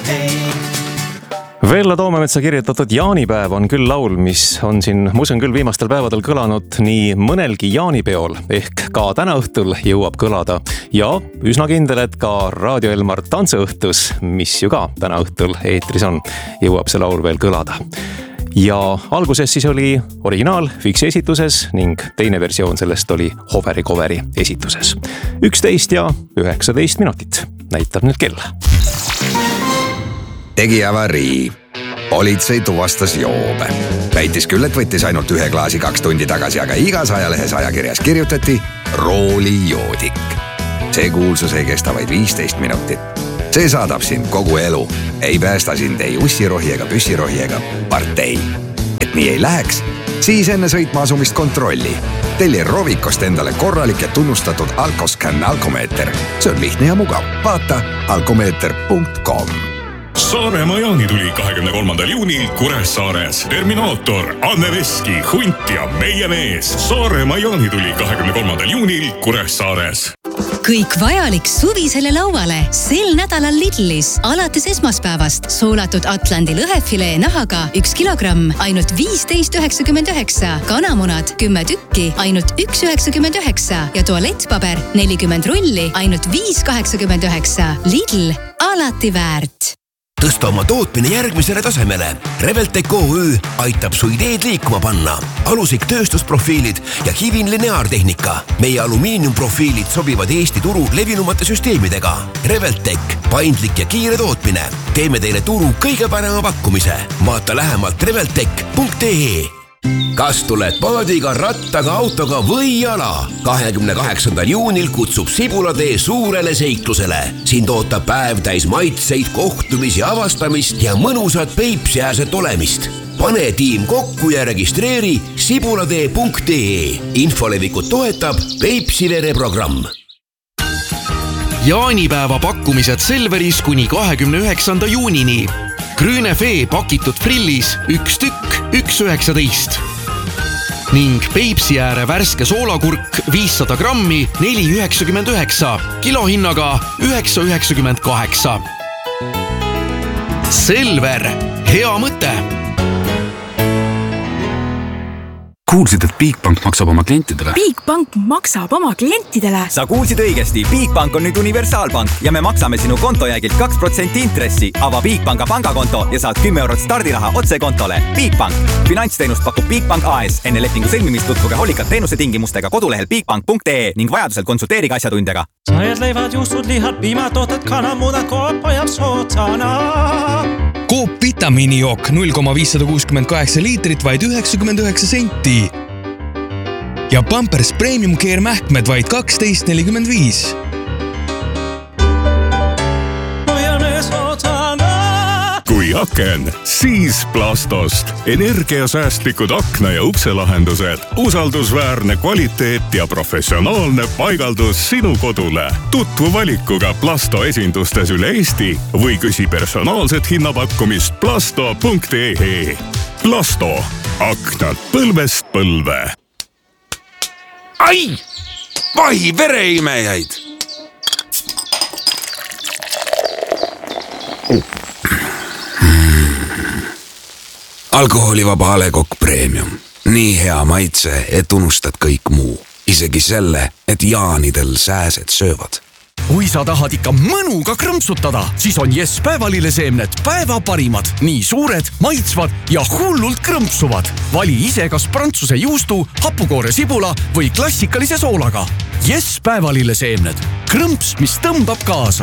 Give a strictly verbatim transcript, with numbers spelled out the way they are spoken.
Vello Toomemetsa kirjutatud Jaanipäev on küll laul, mis on siin, ma usun küll viimastel päevadel kõlanud nii mõnelgi jaanipeol, ehk ka täna õhtul jõuab kõlada ja üsna kindel, et ka Raadio Elmar tantsuõhtus, mis ju ka täna õhtul eetris on, jõuab see laul veel kõlada. Ja alguses siis oli originaal Fiksi esituses ning teine versioon sellest oli Hoveri Coveri esituses. üksteist ja üheksateist minutit näitab nüüd kell. Tegi avarii. Politsei tuvastas joobe. Väitis küll, et võttis ainult ühe klaasi kaks tundi tagasi, aga igas ajalehes ajakirjas kirjutati roolijoodik. See kuulsus ei kesta vaid viisteist minutit. See saadab sind kogu elu. Ei päästa sind ei ussirohi ega püssirohi ega partei. Et nii ei läheks, siis enne sõitma asumist kontrolli. Telli Rovikost endale korralik ja tunnustatud Alkoscan alkomeeter. See on lihtne ja mugav. Vaata alkomeeter punkt com. Saaremaa jaanituli kahekümne kolmandal juunil Kuressaares. Terminaator, Anne Veski, Hunt ja meie mees. Saaremaa jaanituli kahekümne kolmandal juunil Kuressaares. Kõik vajalik suvisele lauale sel nädalal Lidlis. Alates esmaspäevast soolatud Atlandi lõhefilee nahaga üks kilogramm, ainult viisteist üheksakümmend üheksa. Kanamunad kümme tükki, ainult üks üheksakümmend üheksa. Ja tualettpaber nelikümmend rulli, ainult viis kaheksakümmend üheksa. Lidl, alati väärt. Tõsta oma tootmine järgmisele tasemele. Reveltec O Ü aitab su ideed liikuma panna. Alusik tööstusprofiilid ja Hivin lineaartehnika. Meie alumiiniumprofiilid sobivad Eesti turu levinumate süsteemidega. Reveltec, paindlik ja kiire tootmine. Teeme teile turu kõige parema pakkumise. Vaata lähemalt reveltec punkt ee. Kas tuled paadiga, rattaga, autoga või jala? kahekümne kaheksandal juunil kutsub Sibulatee suurele seiklusele. Sind ootab päev täis maitseid, kohtumisi, avastamist ja mõnusat Peipsiääset olemist. Pane tiim kokku ja registreeri sibulatee punkt ee. Infolevikut toetab Peipsivere programm. Jaanipäeva pakkumised Selveris kuni kahekümne üheksanda juunini. Grünefee pakitud frillis üks tükk, üks üheksateist. Ning Peipsiääre värske soolakurk viissada grammi, neli üheksakümmend üheksa. Kilohinnaga üheksa üheksakümmend kaheksa. Selver, hea mõte! Kuulsid, et Bigbank maksab oma klientidele? Bigbank maksab oma klientidele? Sa kuulsid õigesti. Bigbank on nüüd universaalpank ja me maksame sinu kontojäägilt kaks protsenti intressi. Ava Bigbanka pangakonto ja saad kümme eurot stardiraha otse kontole. Bigbank. Finantsteenust pakub Bigbank A S. Enne lepingu sõlmimist tutvuge hoolikalt teenuse tingimustega kodulehel bigbank punkt ee ning vajadusel konsulteeriga asjatundjaga. Sajad leivad, juustud, lihad, piimatooted, kanamudad, Coop hoiab sootsana. Coop vitamiinijook null koma viissada kuuskümmend kaheksa liitrit vaid üheksakümmend üheksa senti. Ja Pampers Premium Care mähkmed vaid kaksteist nelikümmend viis. Kui aken, siis Plastost. Energiasäästlikud akna ja ukselahendused, usaldusväärne kvaliteet ja professionaalne paigaldus sinu kodule. Tutvu valikuga Plasto esindustes üle Eesti või küsi personaalset hinnapakkumist plasto punkt ee. Plasto, aknad põlvest põlve. Ai! Vahi vereimejaid! Alkoholivaba A Le Coq Premium. Nii hea maitse, et unustad kõik muu. Isegi selle, et jaanidel sääsed söövad. Kui sa tahad ikka mõnuga krõmpsutada, siis on Yes päevalilleseemned päeva parimad. Nii suured, maitsvad ja hullult krõmpsuvad. Vali ise kas prantsuse juustu, hapukoore sibula või klassikalise soolaga. Yes päevalilleseemned. Krõmps, mis tõmbab kaasa.